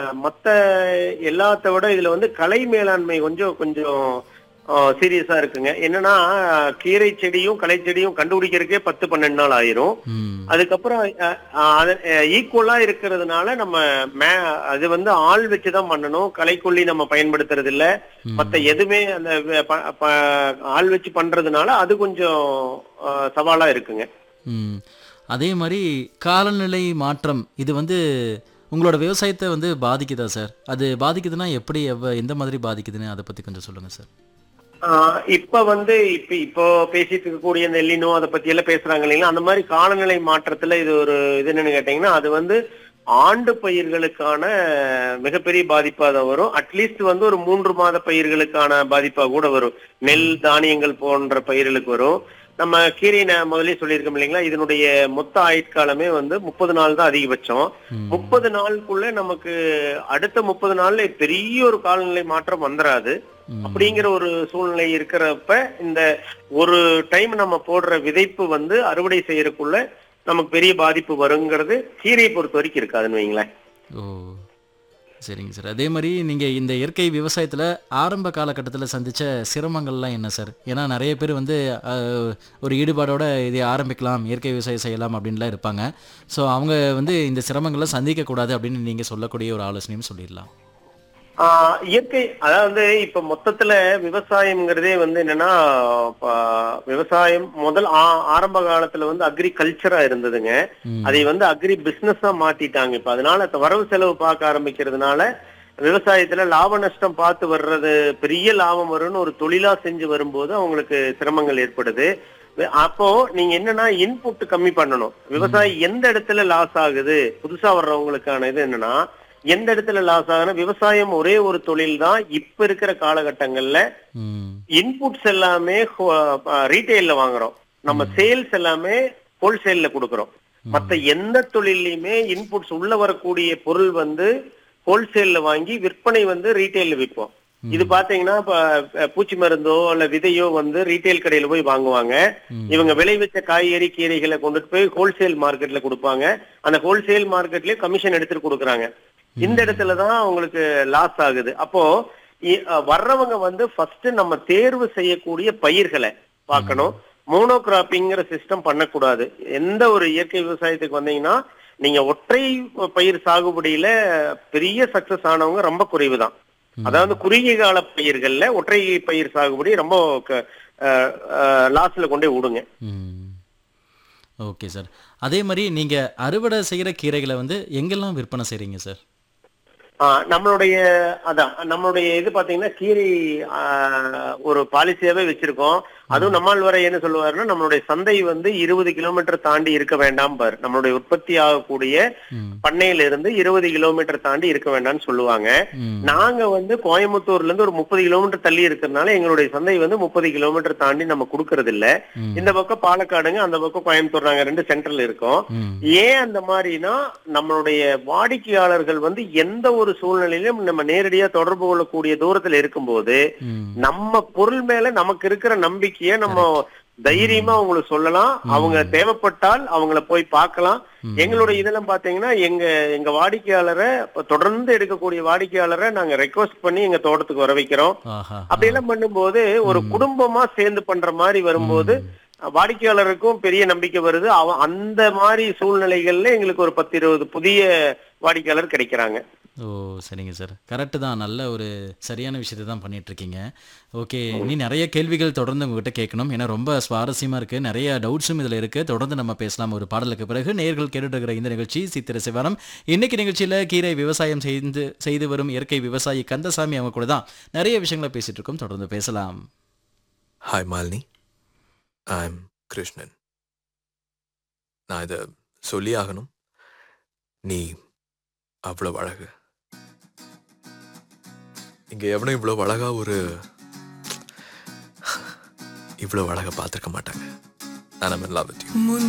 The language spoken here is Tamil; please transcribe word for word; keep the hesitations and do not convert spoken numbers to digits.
மத்த எல்லாத்த விட இதுல வந்து கலை மேலாண்மை கொஞ்சம் கொஞ்சம் சீரியஸா இருக்குங்க. என்னன்னா கீரை செடியும் களை செடியும் கண்டுபிடிக்கிறதுக்கே பத்து பன்னெண்டு நாள் ஆயிரும். ம். அதுக்கப்புறம் ஈக்குவலா இருக்கிறதுனால நம்ம மே அது வந்து ஆள் வச்சுதான் பண்ணணும். களைக்கொல்லி நம்ம பயன்படுத்துறது இல்ல. ம். மத்த எதுவுமே அந்த ப- ப- ஆள் வச்சு பண்றதுனால அது கொஞ்சம் அஹ், சவாலா இருக்குங்க. ம். அதே மாரி காலநிலை மாற்றம் இது வந்து உங்களோட விவசாயத்த வந்து பாதிக்குதா சார்? அது பாதிக்குதுன்னா எப்படி எவ்வ எந்த மாதிரி பாதிக்குதுன்னு அத பத்தி கொஞ்சம் சொல்லுங்க சார். ஆஹ் இப்ப வந்து இப்ப இப்போ பேசிட்டு இருக்கக்கூடிய நெல்லினோ அதை பத்தி எல்லாம் பேசுறாங்க இல்லைங்களா, அந்த மாதிரி காலநிலை மாற்றத்துல இது ஒரு இது என்னன்னு கேட்டீங்கன்னா, அது வந்து ஆண்டு பயிர்களுக்கான மிகப்பெரிய பாதிப்பா தான் வரும். அட்லீஸ்ட் வந்து ஒரு மூன்று மாத பயிர்களுக்கான பாதிப்பா கூட வரும். நெல் தானியங்கள் போன்ற பயிர்களுக்கு வரும். நம்ம கீரை நான் முதலே சொல்லியிருக்கோம் இல்லைங்களா, இதனுடைய மொத்த ஆயுட்காலமே வந்து முப்பது நாள் தான் அதிகபட்சம். ம். முப்பது நாளுக்குள்ள நமக்கு அடுத்த முப்பது நாள்ல பெரிய ஒரு காலநிலை மாற்றம் வந்துராது. ம். அப்படிங்கிற ஒரு சூழ்நிலை இருக்கிறப்ப இந்த ஒரு டைம் நம்ம போடுற விதைப்பு வந்து அறுவடை செய்யறதுக்குள்ள நமக்கு பெரிய பாதிப்பு வருங்கிறது கீரையை பொறுத்த வரைக்கும் இருக்காதுன்னு வைங்களேன். ஓ! சரிங்க சார். அதே மாரி நீங்க இந்த இயற்கை விவசாயத்துல ஆரம்ப காலகட்டத்துல சந்திச்ச சிரமங்கள்லாம் என்ன சார்? ஏன்னா நெறைய பேர் வந்து அ ஒரு ஈடுபாடோட இதை ஆரம்பிக்கலாம், இயற்கை விவசாயம் செய்யலாம் அப்படின்லாம் இருப்பாங்க. ஸோ அவங்க வந்து இந்த சிரமங்கள சந்திக்க கூடாது அப்படின்னு நீங்க சொல்லக்கூடிய ஒரு ஆலோசனையும் சொல்லிடலாம். ஆஹ் இயற்கை அதாவது இப்ப மொத்தத்துல விவசாயம்ங்கிறதே வந்து என்னன்னா, ப- விவசாயம் முதல் ஆ- ஆரம்ப காலத்துல வந்து அக்ரிகல்ச்சரா இருந்ததுங்க. ம். அதை வந்து அக்ரி பிசினஸா மாத்திட்டாங்க. இப்ப அதனால இப்ப வரவு செலவு பார்க்க ஆரம்பிக்கிறதுனால விவசாயத்துல லாப நஷ்டம் பார்த்து வர்றது, பெரிய லாபம் வரும்னு ஒரு தொழிலா செஞ்சு வரும்போது அவங்களுக்கு சிரமங்கள் ஏற்படுது. வே- அப்போ நீங்க என்னன்னா இன்புட் கம்மி பண்ணணும். விவசாயி எந்த இடத்துல லாஸ் ஆகுது, புதுசா வர்றவங்களுக்கான இது என்னன்னா, எந்த இடத்துல லாஸ் ஆகுதுன்னா, விவசாயம் ஒரே ஒரு தொழில் தான். இப்ப இருக்கிற காலகட்டங்கள்ல ம். இன்புட்ஸ் எல்லாமே ரீட்டைல்ல வாங்குறோம். நம்ம சேல்ஸ் எல்லாமே ஹோல்சேல்ல கொடுக்கறோம். மத்த எந்த தொழிலையுமே இன்புட்ஸ் உள்ள வரக்கூடிய பொருள் வந்து ஹோல்சேல்ல வாங்கி விற்பனை வந்து ரீட்டைல்ல விற்போம். இது பாத்தீங்கன்னா இப்ப அஹ், பூச்சி மருந்தோ இல்ல விதையோ வந்து ரீட்டைல் கடையில போய் வாங்குவாங்க. ம். இவங்க விளைவிச்ச காய்கறி கீரைகளை கொண்டுட்டு போய் ஹோல்சேல் மார்க்கெட்ல கொடுப்பாங்க. அந்த ஹோல்சேல் மார்க்கெட்லயே கமிஷன் எடுத்துட்டு கொடுக்குறாங்க. இந்த இடத்துலதான் அவங்களுக்கு லாஸ் ஆகுது. அப்போ இ- அஹ், வர்றவங்க வந்து ஃபர்ஸ்ட் நம்ம தேர்வு செய்யக்கூடிய பயிர்களை பார்க்கணும். மோனோகிராப்பிங்கிற சிஸ்டம் பண்ணக்கூடாது. எந்த ஒரு இயற்கை விவசாயத்துக்கு வந்தீங்கன்னா நீங்க ஒற்றை பயிர் சாகுபடியில பெரிய சக்சஸ் ஆனவங்க ரொம்ப குறைவு தான். அதாவது குறுகிய கால பயிர்கள்ல ஒற்றை பயிர் சாகுபடி ரொம்ப லாஸ்ல கொண்டே விடுங்க. ம். Okay sir. அதே மாரி நீங்க அறுவடை செய்யற கீரைகள வந்து எங்கெல்லாம் விற்பனை செய்றீங்க சார்? ஆஹ் நம்மளுடைய அதான் நம்மளுடைய இது பாத்தீங்கன்னா கீரை ஆஹ், ஒரு பாலிசியாவே வச்சிருக்கோம். அதுவும் நம்மால் வரை என்ன சொல்லுவாருன்னா, நம்மளுடைய சந்தை வந்து இருபது கிலோமீட்டர் தாண்டி இருக்க வேண்டாம் பாரு. நம்மளுடைய உற்பத்தி ஆகக்கூடிய ம். பண்ணையில இருந்து இருபது கிலோமீட்டர் தாண்டி இருக்க வேண்டாம்னு சொல்லுவாங்க. ம். நாங்க வந்து கோயம்புத்தூர்ல இருந்து ஒரு முப்பது கிலோமீட்டர் தள்ளி இருக்கிறதுனால எங்களுடைய சந்தை வந்து முப்பது கிலோமீட்டர் தாண்டி நம்ம கொடுக்கறது இல்ல. ம். இந்த பக்கம் பாலக்காடுங்க, அந்த பக்கம் கோயம்புத்தூர், நாங்க ரெண்டு சென்டர்ல இருக்கோம். ம். ஏன் அந்த மாதிரினா, நம்மளுடைய வாடிக்கையாளர்கள் வந்து எந்த ஒரு சூழ்நிலையிலும் நம்ம நேரடியா தொடர்பு கொள்ளக்கூடிய தூரத்துல இருக்கும்போது ம். நம்ம பொருள் மேல நமக்கு இருக்கிற நம்பிக்கைய நம்ம தைரியமா அவங்களுக்கு சொல்லலாம். அவங்க தேவைப்பட்டால் அவங்கள போய் பார்க்கலாம். எங்களுடைய இதெல்லாம் பாத்தீங்கன்னா எங்க எங்க வாடிக்கையாளரை தொடர்ந்து எடுக்கக்கூடிய வாடிக்கையாளரை நாங்க ரெக்வஸ்ட் பண்ணி எங்க தோட்டத்துக்கு வர வைக்கிறோம். ஆஹா. அப்படியெல்லாம் பண்ணும்போது ஒரு குடும்பமா சேர்ந்து பண்ற மாதிரி வரும்போது வாடிக்கையாளருக்கும் பெரிய நம்பிக்கை வருது. அவன் அந்த மாதிரி சூழ்நிலைகள்ல எங்களுக்கு ஒரு பத்து இருபது புதிய வாடிக்கையாளர் கிடைக்கிறாங்க. ஓ! சரிங்க சார். கரெக்ட்டு தான். நல்ல ஒரு சரியான விஷயத்த தான் பண்ணிட்டுருக்கீங்க. ஓகே. இனி நெறைய கேள்விகள் தொடர்ந்து உங்ககிட்ட கேட்கணும். ஏன்னா ரொம்ப சுவாரஸ்யமா இருக்கு. நெறைய டவுட்ஸும் இதில இருக்கு. தொடர்ந்து நம்ம பேசலாம் ஒரு பாடலுக்கு பிறகு. நேயர்கள் கேட்டுட்டு இருக்கிற இந்த நிகழ்ச்சி சித்திர சிவனம். இன்னைக்கு நிகழ்ச்சியில கீரை விவசாயம் செய்து செய்து வரும் இயற்கை விவசாயி கந்தசாமி அவங்க கூட தான் நெறைய விஷயங்கள பேசிட்டு இருக்கோம். தொடர்ந்து பேசலாம். Hi Malini, I am Krishnan. நான் இதை சொல்லி ஆகணும். நீ அவ்வளவு அழகு. இங்க எவனும் இவ்வளவு அழகா ஒரு இவ்வளவு அழகா பார்த்திருக்க மாட்டாங்க. நான் I'm in love with you.